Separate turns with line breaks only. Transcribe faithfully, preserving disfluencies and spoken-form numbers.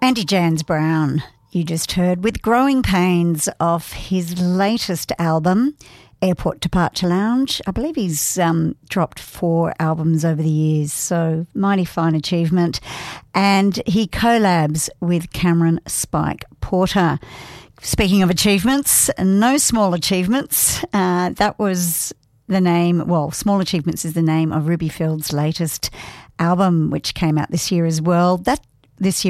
Andy Jans Brown, you just heard, with Growing Pains off his latest album, Airport Departure Lounge. I believe he's um, dropped four albums over the years, so mighty fine achievement. And he collabs with Cameron Spike Porter. Speaking of achievements, no small achievements. Uh, that was the name, well, Small Achievements is the name of Ruby Field's latest album, which came out this year as well. That this year